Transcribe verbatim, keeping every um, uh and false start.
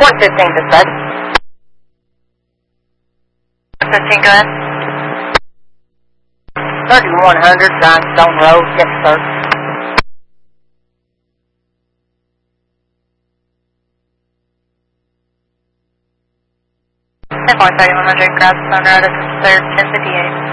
one fifteen dispatch. one fifteen, go ahead. thirty-one hundred Grindstone Road, yes sir. ten point thirty-one hundred Grindstone Road, this is third ten fifty-eight.